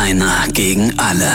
Einer gegen alle.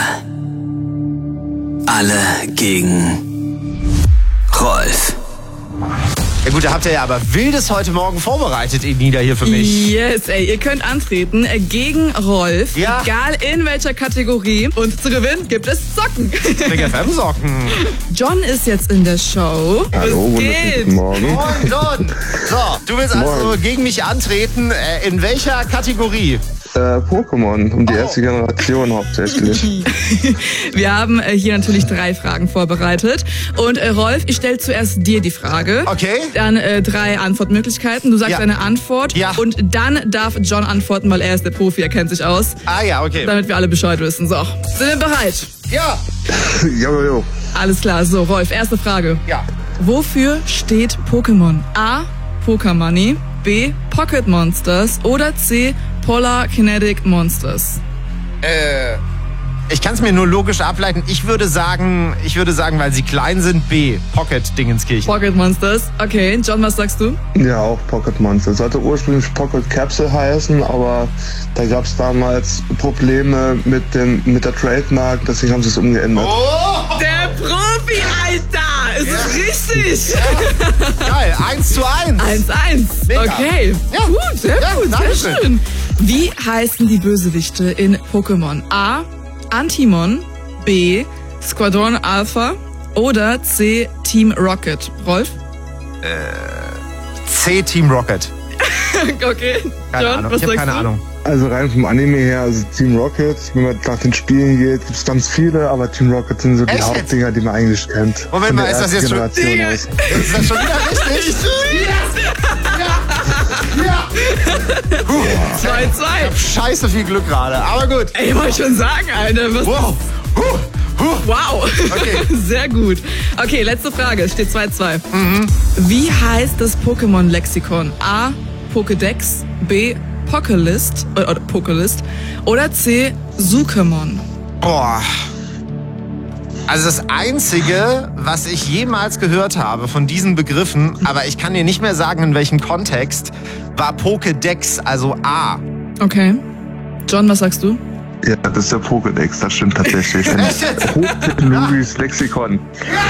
Alle gegen Rolf. Ja gut, da habt ihr ja aber Wildes heute Morgen vorbereitet, Nida, hier für mich. Yes, ey, ihr könnt antreten gegen Rolf, Ja. egal in welcher Kategorie. Und zu gewinnen gibt es Socken. Big FM-Socken. John ist jetzt in der Show. Hallo, Was geht? guten Morgen. Moin, John. So, du willst also gegen mich antreten. In welcher Kategorie? Pokémon, um die erste Generation hauptsächlich. Wir haben hier natürlich 3 Fragen vorbereitet. Und Rolf, ich stelle zuerst dir die Frage. Okay. Dann 3 Antwortmöglichkeiten. Du sagst Ja. deine Antwort. Ja. Und dann darf John antworten, weil er ist der Profi, er kennt sich aus. Ah ja, okay. Damit wir alle Bescheid wissen. So, sind wir bereit? Ja. Jo. Alles klar. So, Rolf, erste Frage. Ja. Wofür steht Pokémon? A. Pokémoney, B. Pocket Monsters oder C. Polar Kinetic Monsters? Ich kann es mir nur logisch ableiten. Ich würde sagen, weil sie klein sind, B. Pocket Dingenskirchen. Pocket Monsters. Okay, John, was sagst du? Ja, auch Pocket Monster. Sollte ursprünglich Pocket Capsule heißen, aber da gab es damals Probleme mit der Trademark, deswegen haben sie es umgeändert. Oh! Der Profi, Alter! Es ist richtig! Geil, 1:1. 1:1. Mega. Okay. Ja. Gut, sehr Ja, gut, danke sehr schön. schön. Wie heißen die Bösewichte in Pokémon? A. Antimon, B. Squadron Alpha oder C. Team Rocket? Rolf? C. Team Rocket. Okay. Keine John, Ahnung. was Ich habe sagst keine du? Ahnung. Also rein vom Anime her, also Team Rocket, wenn man nach den Spielen geht, gibt es ganz viele, aber Team Rocket sind so die Echt? Hauptdinger, die man eigentlich kennt. Moment Von mal, der ist das ersten jetzt schon- Generation aus. Ist das schon wieder richtig? Ja. 2:2. Scheiße viel Glück gerade, aber gut. Ey, wollte ich schon sagen, Alter. Was Wow. Wow. Okay. Sehr gut. Okay, letzte Frage. Es steht 2:2. Wie heißt das Pokémon-Lexikon? A. Pokédex, B. Pokélist oder C. Suchemon? Boah. Also das Einzige, was ich jemals gehört habe von diesen Begriffen, aber ich kann dir nicht mehr sagen, in welchem Kontext, war Pokédex, also A. Okay. John, was sagst du? Ja, das ist der Pokédex, das stimmt tatsächlich. Ein Echt jetzt? hochtechnologisches Lexikon.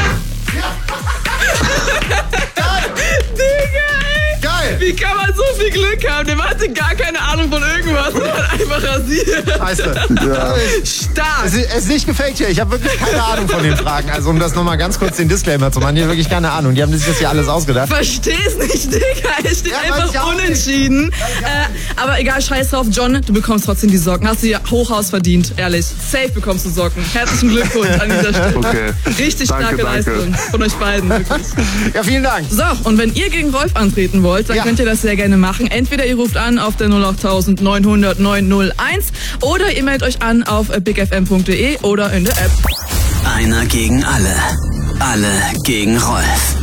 Digga, ey! Geil! Wie kann man so viel Glück haben? Der hatte gar keine Ahnung von irgendwas und hat einfach rasiert. Scheiße. Ja. Stark! Es ist nicht gefaked hier. Ich habe wirklich keine Ahnung von den Fragen. Also um das nochmal ganz kurz den Disclaimer zu machen, ich habe wirklich keine Ahnung. Die haben sich das hier alles ausgedacht. Versteh's nicht, Digga. Es steht Ja, weiß ich einfach auch nicht. unentschieden. Aber egal, scheiß drauf, John, du bekommst trotzdem die Socken. Hast du dir Hochhaus verdient, ehrlich. Safe bekommst du Socken. Herzlichen Glückwunsch an dieser Stelle. Okay. Richtig Danke, starke danke. Leistung von euch beiden, wirklich. Ja, vielen Dank. So, und wenn ihr gegen Rolf antreten wollt, dann Ja. könnt ihr das sehr gerne machen. Entweder ihr ruft an auf der 08900 901 oder ihr meldet euch an auf bigfm.de oder in der App. Einer gegen alle. Alle gegen Rolf.